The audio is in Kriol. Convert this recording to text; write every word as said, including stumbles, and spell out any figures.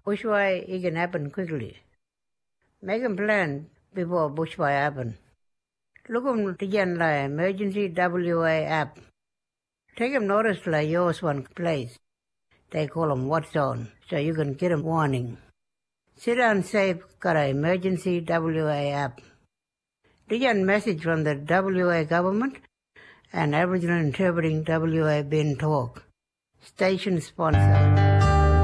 Bushfire it can happen quickly. Make a plan before bushfire happen. Look on the like emergency W A app. Take them notice like yours one place. They call them What Zone, so you can get a warning. Sit down safe got an emergency W A app. They get a message from the W A government and Aboriginal Interpreting W A Bin Talk. Station sponsor.